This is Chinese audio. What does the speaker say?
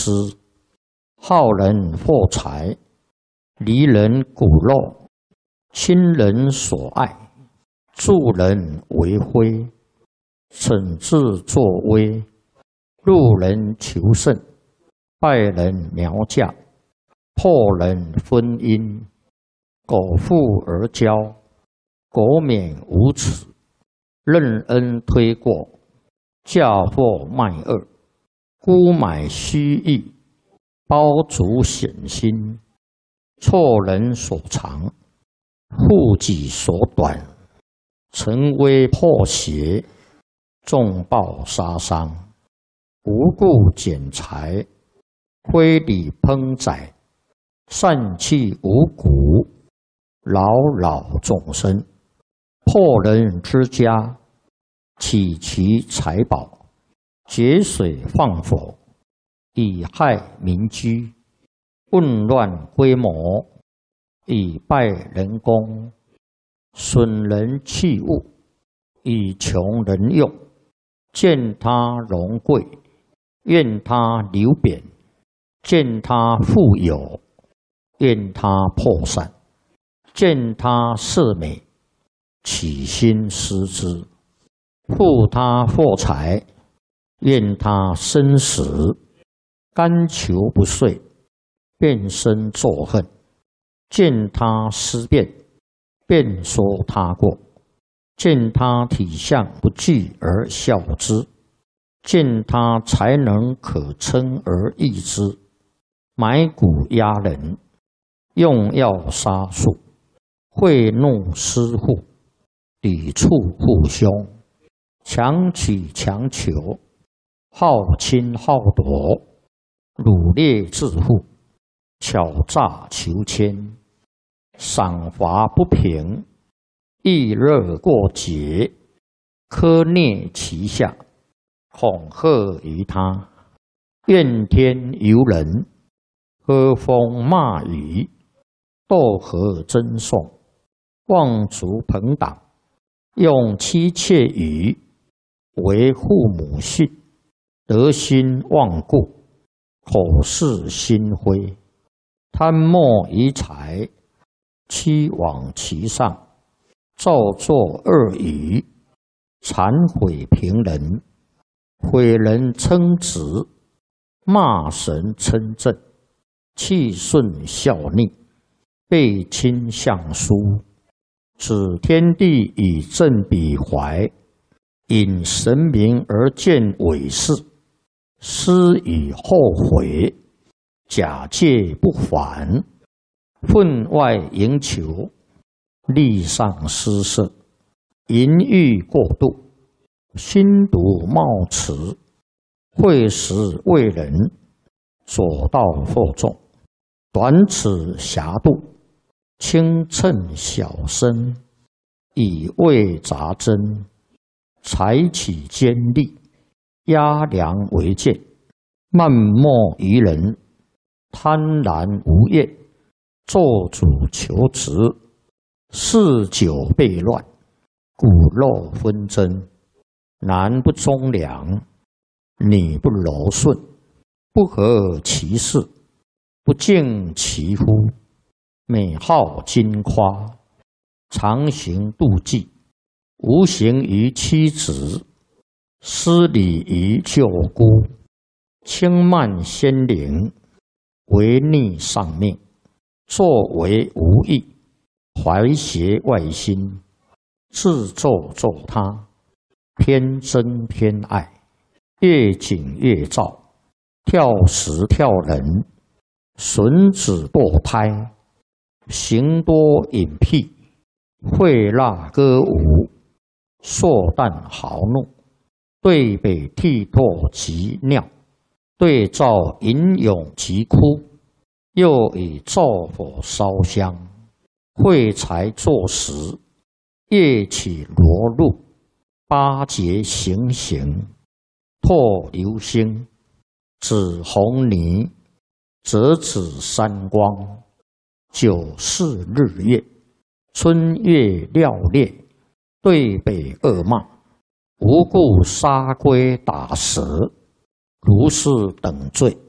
施，好人获财，离人骨肉，亲人所爱，助人为辉，惩治作威，路人求胜，败人苗嫁，破人婚姻，苟富而骄，苟免无耻，任恩推过，嫁祸卖恶，沽买虚益，包足险心，错人所长，护己所短，成威破邪，重报杀伤，无故减财，非礼烹宰，散弃五谷，扰扰众生，破人之家，起其财宝，节水放火，以害民居，混乱规模，以败人功，损人器物，以穷人用，见他荣贵，愿他流贬，见他富有，愿他破散，见他色美，起心思之，护他获财，愿他生死，甘求不遂，便生作恨，见他思变，便说他过，见他体相不具而笑之，见他才能可称而易之，埋骨压人，用药杀术，贿赂施户，抵触父兄，强取强求，好侵好夺，掳掠致富，巧诈求迁，赏罚不平，易热过节，苛虐其下，恐吓于他，怨天尤人，喝风骂雨，斗和争讼，妄足朋党，用妻妾语，为父母信，德心忘故，口是心非，贪墨于财，欺罔其上，造作恶语，谄毁平人，毁人称职，骂神称正，气顺效逆，背亲相疏，指天地以正彼怀，引神明而见伪事，思以后悔，假借不还，分外营求，利上施舍，淫欲过度，心毒冒迟，会时为人，左道惑众，短尺狭度，轻称小身，以为杂针，采取尖利，压梁为剑，漫莫于人，贪婪无厌，做主求职，嗜酒悖乱，骨肉纷争，男不忠良，女不柔顺，不合其事，不敬其夫，美好矜夸，常行妒忌，无形于妻子，失礼于舅姑，轻慢先灵，违逆上命，作为无益，怀邪外心，自咒咒他，偏憎偏爱，越紧越躁，跳时跳人，损子堕胎，行多隐僻，会蜡歌舞，硕诞豪怒，对北涕唾及尿，对照吟咏及哭，又以灶火烧香，会财作食，夜起罗露，八节行刑，拓流星，指红泥，折指三光，九四日月，春月料烈，对北恶骂，无故杀龟打蛇，如是等罪。